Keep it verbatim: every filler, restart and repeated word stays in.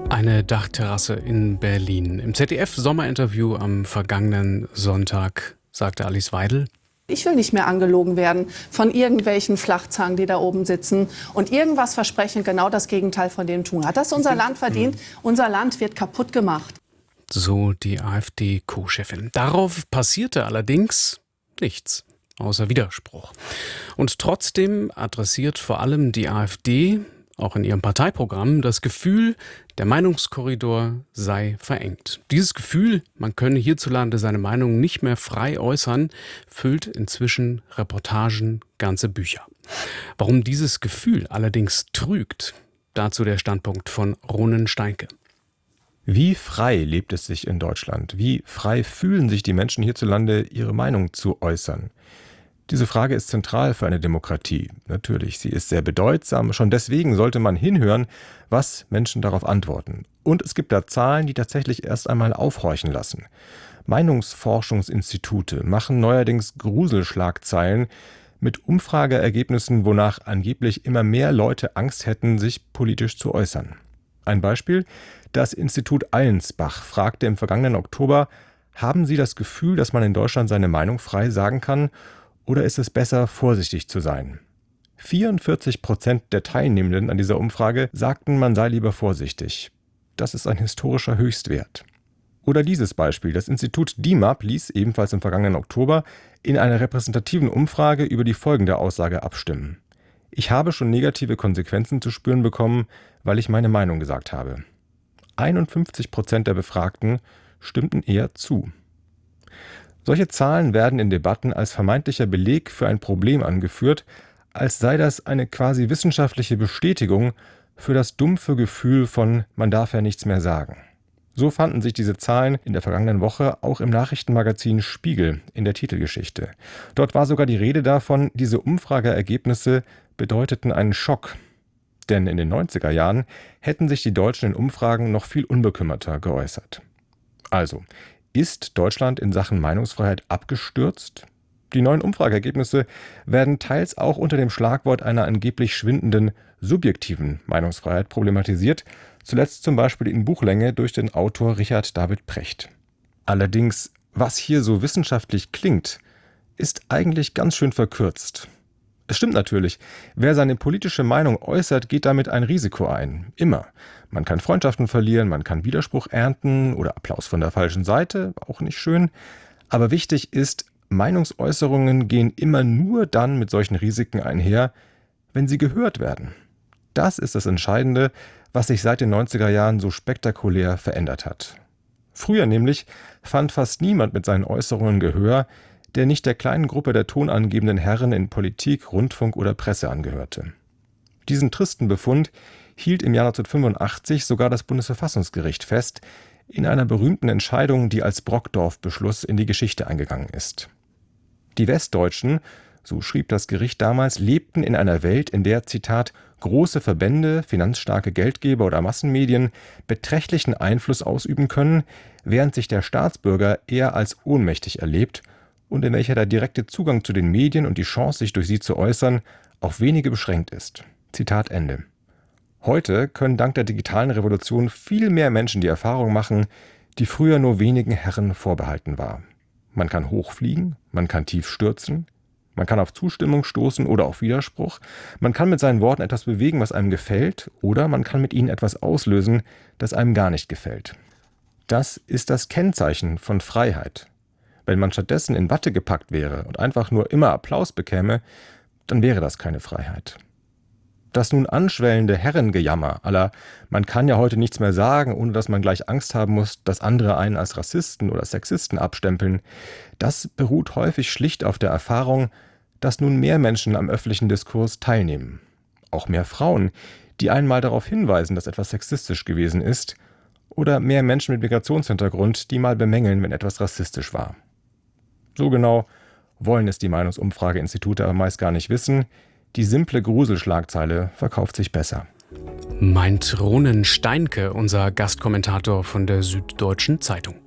Eine Dachterrasse in Berlin. Im Z D F-Sommerinterview am vergangenen Sonntag sagte Alice Weidel: Ich will nicht mehr angelogen werden von irgendwelchen Flachzangen, die da oben sitzen und irgendwas versprechen, genau das Gegenteil von dem tun. Hat das unser Land verdient? Unser Land wird kaputt gemacht. So die AfD-Co-Chefin. Darauf passierte allerdings nichts, außer Widerspruch. Und trotzdem adressiert vor allem die AfD, auch in ihrem Parteiprogramm, das Gefühl, der Meinungskorridor sei verengt. Dieses Gefühl, man könne hierzulande seine Meinung nicht mehr frei äußern, füllt inzwischen Reportagen, ganze Bücher. Warum dieses Gefühl allerdings trügt, dazu der Standpunkt von Ronen Steinke. Wie frei lebt es sich in Deutschland? Wie frei fühlen sich die Menschen hierzulande, ihre Meinung zu äußern? Diese Frage ist zentral für eine Demokratie. Natürlich, sie ist sehr bedeutsam. Schon deswegen sollte man hinhören, was Menschen darauf antworten. Und es gibt da Zahlen, die tatsächlich erst einmal aufhorchen lassen. Meinungsforschungsinstitute machen neuerdings Gruselschlagzeilen mit Umfrageergebnissen, wonach angeblich immer mehr Leute Angst hätten, sich politisch zu äußern. Ein Beispiel: Das Institut Allensbach fragte im vergangenen Oktober: Haben Sie das Gefühl, dass man in Deutschland seine Meinung frei sagen kann? Oder ist es besser, vorsichtig zu sein? vierundvierzig Prozent der Teilnehmenden an dieser Umfrage sagten, man sei lieber vorsichtig. Das ist ein historischer Höchstwert. Oder dieses Beispiel: Das Institut D I M A P ließ ebenfalls im vergangenen Oktober in einer repräsentativen Umfrage über die folgende Aussage abstimmen: Ich habe schon negative Konsequenzen zu spüren bekommen, weil ich meine Meinung gesagt habe. einundfünfzig Prozent der Befragten stimmten eher zu. Solche Zahlen werden in Debatten als vermeintlicher Beleg für ein Problem angeführt, als sei das eine quasi wissenschaftliche Bestätigung für das dumpfe Gefühl von „man darf ja nichts mehr sagen“. So fanden sich diese Zahlen in der vergangenen Woche auch im Nachrichtenmagazin Spiegel in der Titelgeschichte. Dort war sogar die Rede davon, diese Umfrageergebnisse bedeuteten einen Schock. Denn in den neunziger Jahren hätten sich die Deutschen in Umfragen noch viel unbekümmerter geäußert. Also, ist Deutschland in Sachen Meinungsfreiheit abgestürzt? Die neuen Umfrageergebnisse werden teils auch unter dem Schlagwort einer angeblich schwindenden subjektiven Meinungsfreiheit problematisiert, zuletzt zum Beispiel in Buchlänge durch den Autor Richard David Precht. Allerdings, was hier so wissenschaftlich klingt, ist eigentlich ganz schön verkürzt. Es stimmt natürlich, wer seine politische Meinung äußert, geht damit ein Risiko ein. Immer. Man kann Freundschaften verlieren, man kann Widerspruch ernten oder Applaus von der falschen Seite, auch nicht schön. Aber wichtig ist, Meinungsäußerungen gehen immer nur dann mit solchen Risiken einher, wenn sie gehört werden. Das ist das Entscheidende, was sich seit den neunziger Jahren so spektakulär verändert hat. Früher nämlich fand fast niemand mit seinen Äußerungen Gehör, der nicht der kleinen Gruppe der tonangebenden Herren in Politik, Rundfunk oder Presse angehörte. Diesen tristen Befund hielt im Jahr neunzehnhundertfünfundachtzig sogar das Bundesverfassungsgericht fest, in einer berühmten Entscheidung, die als Brockdorf-Beschluss in die Geschichte eingegangen ist. Die Westdeutschen, so schrieb das Gericht damals, lebten in einer Welt, in der, Zitat, große Verbände, finanzstarke Geldgeber oder Massenmedien beträchtlichen Einfluss ausüben können, während sich der Staatsbürger eher als ohnmächtig erlebt und in welcher der direkte Zugang zu den Medien und die Chance, sich durch sie zu äußern, auf wenige beschränkt ist. Zitat Ende. Heute können dank der digitalen Revolution viel mehr Menschen die Erfahrung machen, die früher nur wenigen Herren vorbehalten war. Man kann hochfliegen, man kann tief stürzen, man kann auf Zustimmung stoßen oder auf Widerspruch, man kann mit seinen Worten etwas bewegen, was einem gefällt, oder man kann mit ihnen etwas auslösen, das einem gar nicht gefällt. Das ist das Kennzeichen von Freiheit. Wenn man stattdessen in Watte gepackt wäre und einfach nur immer Applaus bekäme, dann wäre das keine Freiheit. Das nun anschwellende Herrengejammer à la „man kann ja heute nichts mehr sagen, ohne dass man gleich Angst haben muss, dass andere einen als Rassisten oder Sexisten abstempeln“, das beruht häufig schlicht auf der Erfahrung, dass nun mehr Menschen am öffentlichen Diskurs teilnehmen. Auch mehr Frauen, die einmal darauf hinweisen, dass etwas sexistisch gewesen ist, oder mehr Menschen mit Migrationshintergrund, die mal bemängeln, wenn etwas rassistisch war. So genau wollen es die Meinungsumfrageinstitute aber meist gar nicht wissen. Die simple Gruselschlagzeile verkauft sich besser. Meint Ronen Steinke, unser Gastkommentator von der Süddeutschen Zeitung.